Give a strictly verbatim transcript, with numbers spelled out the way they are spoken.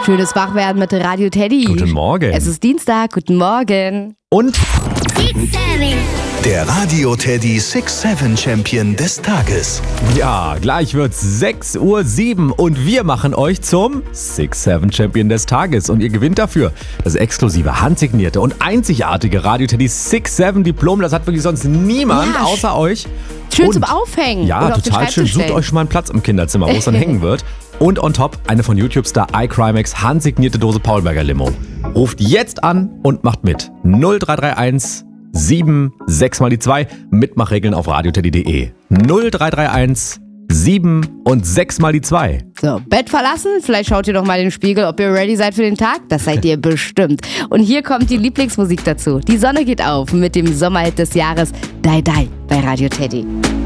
Schönes Wachwerden mit Radio Teddy. Guten Morgen. Es ist Dienstag, guten Morgen. Und Der Radio Teddy six seven Champion des Tages. ja, gleich wird's sechs Uhr sieben und wir machen euch zum six seven Champion des Tages. Und ihr gewinnt dafür das exklusive, handsignierte und einzigartige Radio Teddy six seven Diplom. Das hat wirklich sonst niemand Ja, außer euch. Schön und, zum Aufhängen. Ja, oder auf den total schön. Schreibtisch Sucht stellen. euch schon mal einen Platz im Kinderzimmer, wo es dann hängen wird. Und on top eine von YouTube-Star iCrimex handsignierte Dose Paulberger Limo. Ruft jetzt an und macht mit. null drei drei eins sieben sechs mal die zwei. Mitmachregeln auf radioteddy punkt de. null drei drei eins sieben und sechs mal die zwei. So, Bett verlassen, vielleicht schaut ihr doch mal in den Spiegel, ob ihr ready seid für den Tag. Das seid ihr bestimmt. Und hier kommt die Lieblingsmusik dazu. Die Sonne geht auf mit dem Sommerhit des Jahres, Die Die bei Radio Teddy.